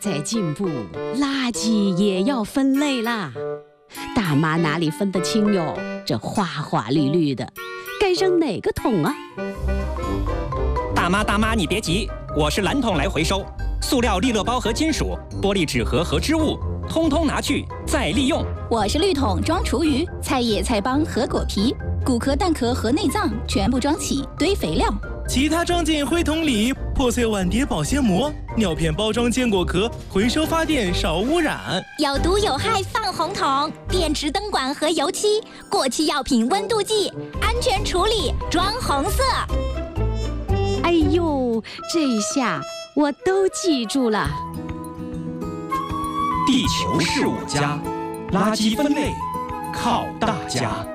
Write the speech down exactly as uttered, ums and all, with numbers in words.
在进步，垃圾也要分类啦。大妈哪里分得清哟？这花花绿绿的，该扔哪个桶啊？ 大妈大妈，你别急，我是蓝桶来回收。塑料利乐包和金属、玻璃纸盒和织物，通通拿去再利用。 我是绿桶装厨余，菜叶、菜帮和果皮、骨壳、蛋壳和内脏全部装起堆肥料。 其他装进灰桶里，破碎碗碟保鲜膜，尿片包装坚果壳，回收发电少污染。 有毒有害放红桶，电池灯管和油漆，过期药品温度计，安全处理装红色。 哎呦，这下我都记住了。 地球是我家，垃圾分类靠大家。